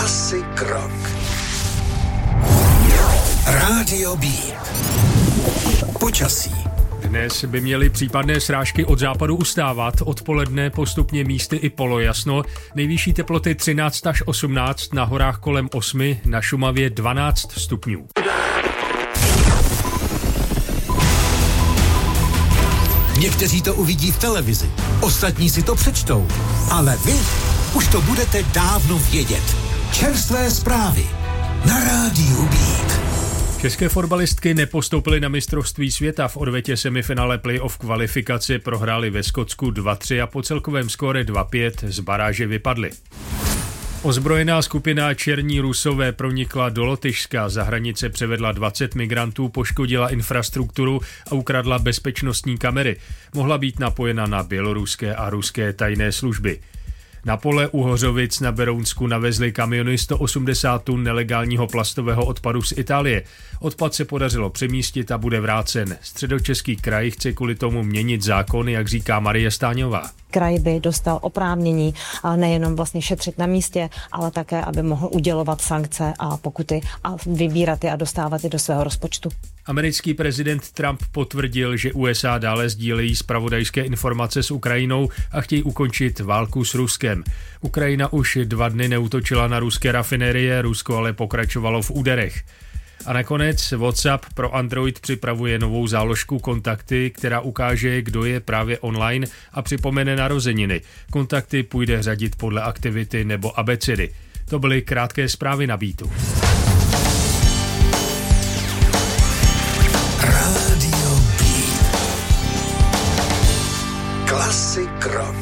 Klasik Rock. Rádio Beat. Počasí. Dnes by měly případné srážky od západu ustávat, odpoledne postupně místy i polojasno, nejvyšší teploty 13 až 18, na horách kolem 8, na Šumavě 12 stupňů. Někteří to uvidí v televizi, ostatní si to přečtou, ale vy už to budete dávno vědět. Čerstvé zprávy na Rádiu Beat. České fotbalistky nepostoupily na mistrovství světa. V odvetě semifinále playoff kvalifikace prohrály ve Skotsku 2-3 a po celkovém skóre 2-5 z baráže vypadly. Ozbrojená skupina Černí Rusové pronikla do Lotyšska, za hranice převedla 20 migrantů, poškodila infrastrukturu a ukradla bezpečnostní kamery. Mohla být napojena na běloruské a ruské tajné služby. Na pole u Hořovic na Berounsku navezli kamiony 180 tun nelegálního plastového odpadu z Itálie. Odpad se podařilo přemístit a bude vrácen. Středočeský kraj chce kvůli tomu měnit zákon, jak říká Marie Stáňová. Kraj by dostal oprávnění nejenom vlastně šetřit na místě, ale také, aby mohl udělovat sankce a pokuty a vybírat je a dostávat je do svého rozpočtu. Americký prezident Trump potvrdil, že USA dále sdílejí zpravodajské informace s Ukrajinou a chtějí ukončit válku s Ruskem. Ukrajina už 2 dny neútočila na ruské rafinérie, Rusko ale pokračovalo v úderech. A nakonec WhatsApp pro Android připravuje novou záložku Kontakty, která ukáže, kdo je právě online a připomene narozeniny. Kontakty půjde řadit podle aktivity nebo abecedy. To byly krátké zprávy na Beatu. Rádio Beat. Klasik Rock.